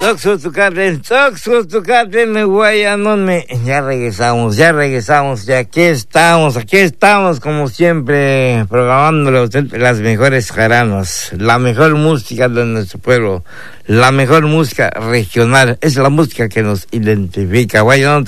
Guayanome. Ya regresamos, ya aquí estamos como siempre, programándole a usted las mejores jaranas, la mejor música de nuestro pueblo, la mejor música regional, es la música que nos identifica. Guayanome,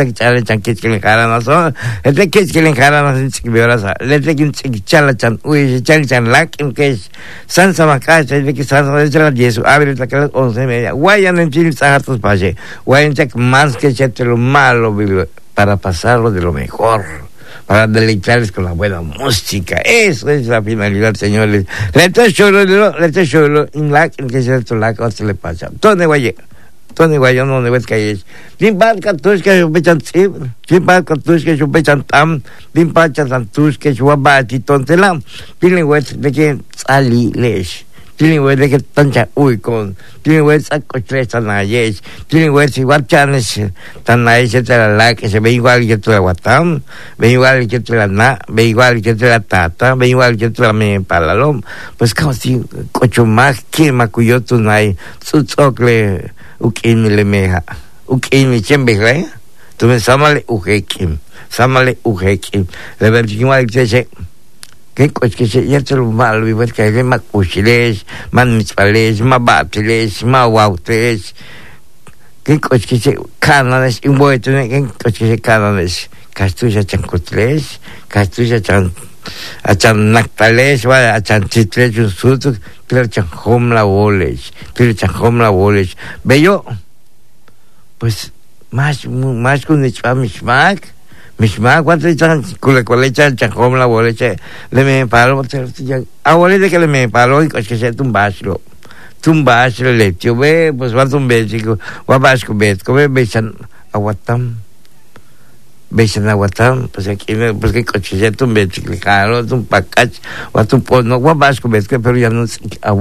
más que echarte lo malo para pasarlo de lo mejor, para deleitarles con la buena música. Eso es la finalidad, señores. Lete sholo, in lac, en que se le pasa. Tone guayo, no ne ves que es. Limpa cartush que yo pechan tip, limpa cartush que yo pechan tam, limpa chantush que yo abati tontelam. Tiene wet de que sali lesh. Tiene wet de que tancha uy con. Tiene wet saco tres tanayesh. Tiene wet si guachanes tanayesh te la que se ve igual que tu guatam, ve igual que tu la na, ve igual que tu la tata, ve igual que tu la me palalom. Pues como si cocho más que macuyo tu nai, su chocle ukin le meja. Ukin mi chembe, tú me samale ujekim. Le ver igual que se que coche se ya te lo malo y ver que hay más cuchiles, más mispales, más batiles, más guautes. Que coche se cananes y voy a tener que coche se cananes. Castuya chancotles, castuya chan a chan nactales, va a chan chitles un suto, pero chan home la boles. Bello, pues más con el chamismac. Mishma, ¿cuánto echan? Cuál echan chajom la boleche? Le me palo, ahora de que le me palo y que se tumbaslo, le tío ve, pues va tumbe chico, guabasco bet, come besan aguatam, pues aquí pues que coche se tumbe chico, claro, tumpacach, o tumpo no guabasco bet, pero ya no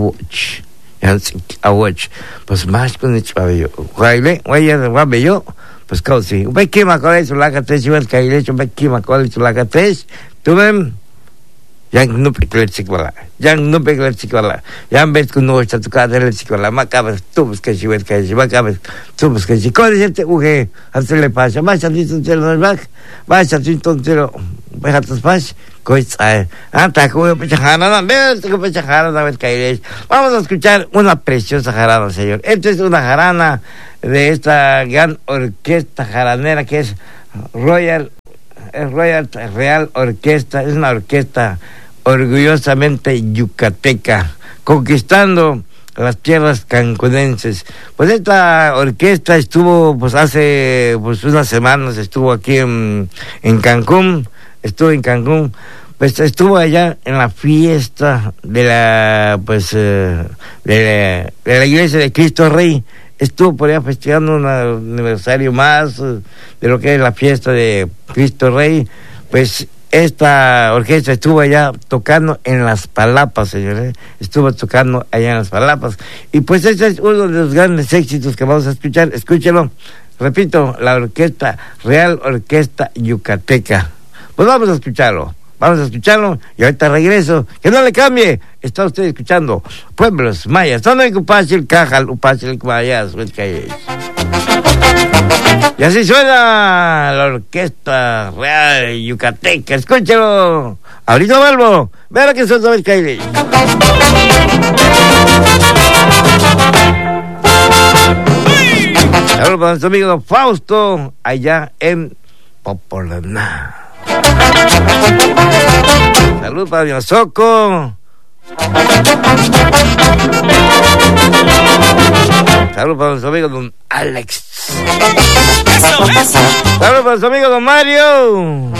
awach, pues más con el chavallo, guayo. Pues casi, un pequeño con eso la cates y ves que hay hecho un pequeño con eso la cates, tú ven, ya no pegler chicola, ya ves que no está tu casa el chicola, macabas, tú ves que si ves que si macabas, tú ves que si con ese uge, hasta le pasa, vas a decir tontero back, vas a decir tontero, deja tus pas, coisa, anta como pechajana, ves que pechajana, ves que hay. Vamos a escuchar una preciosa jarana, señor. Esta es una jarana de esta gran orquesta jaranera que es Real Orquesta, es una orquesta orgullosamente yucateca, conquistando las tierras cancunenses. Pues esta orquesta estuvo hace unas semanas, estuvo aquí en Cancún, pues estuvo allá en la fiesta de la de la iglesia de Cristo Rey. Estuvo por allá festejando un aniversario más de lo que es la fiesta de Cristo Rey. Pues esta orquesta estuvo allá tocando en Las Palapas, señores. Estuvo tocando allá en Las Palapas. Y pues ese es uno de los grandes éxitos que vamos a escuchar. Escúchelo. Repito, la orquesta, Real Orquesta Yucateca. Pues vamos a escucharlo y ahorita regreso. Que no le cambie. Está usted escuchando Pueblos Mayas. ¿Dónde hay Upachil Cajal, Upachil Mayas? Y así suena la Orquesta Real Yucateca. Escúchelo. Ahorita vuelvo. Verá que son sobre Kaili. Saludos para nuestro amigo Fausto allá en Popolaná. Salud para mi Osoco. Salud para nuestro amigo Don Alex. Salud para nuestro amigo Don Mario.